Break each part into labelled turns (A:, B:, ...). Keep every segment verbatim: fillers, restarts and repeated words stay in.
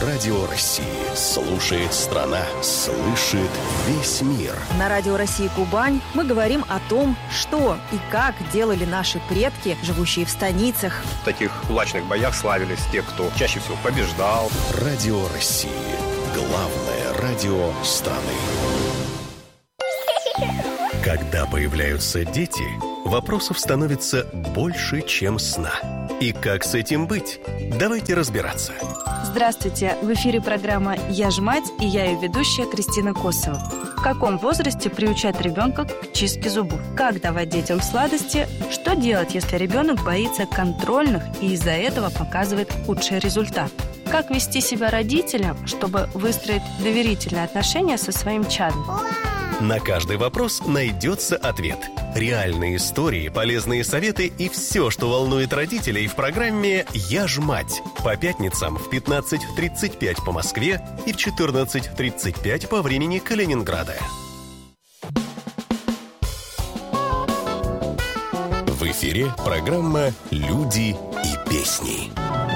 A: Радио России. Слушает страна. Слышит весь мир.
B: На Радио России Кубань мы говорим о том, что и как делали наши предки, живущие в станицах.
C: В таких кулачных боях славились те, кто чаще всего побеждал.
A: Радио России. Главное радио страны. Когда появляются дети, вопросов становится больше, чем сна. И как с этим быть? Давайте разбираться.
D: Здравствуйте! В эфире программа «Я ж мать» и я ее ведущая Кристина Косова. В каком возрасте приучать ребенка к чистке зубов? Как давать детям сладости? Что делать, если ребенок боится контрольных и из-за этого показывает худший результат? Как вести себя родителям, чтобы выстроить доверительные отношения со своим чадом?
A: На каждый вопрос найдется ответ. Реальные истории, полезные советы и все, что волнует родителей в программе «Я ж мать». По пятницам в пятнадцать тридцать пять по Москве и в четырнадцать тридцать пять по времени Калининграда. В эфире программа «Люди и песни».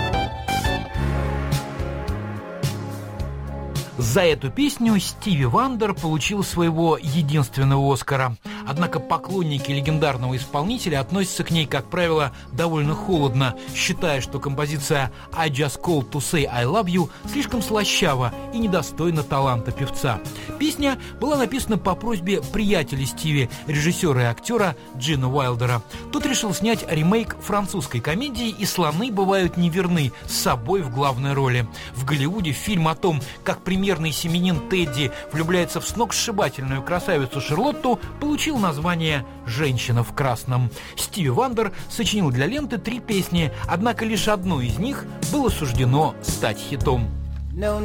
E: За эту песню Стиви Вандер получил своего единственного Оскара. Однако поклонники легендарного исполнителя относятся к ней, как правило, довольно холодно, считая, что композиция «I just called to say I love you» слишком слащава и недостойна таланта певца. Песня была написана по просьбе приятеля Стиви, режиссера и актера Джина Уайлдера. Тот решил снять ремейк французской комедии «И слоны бывают неверны» с собой в главной роли. В Голливуде фильм о том, как примерный семьянин Тедди влюбляется в сногсшибательную красавицу Шарлотту, получил название «Женщина в красном». Стиви Вандер сочинил для ленты три песни, однако лишь одной из них было суждено стать хитом.
F: No,